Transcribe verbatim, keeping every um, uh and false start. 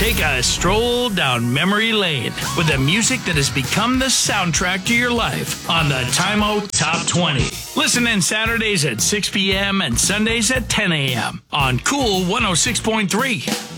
Take a stroll down memory lane with the music that has become the soundtrack to your life on the Time Out Top twenty. Listen in Saturdays at six p.m. and Sundays at ten a.m. on Cool one oh six point three.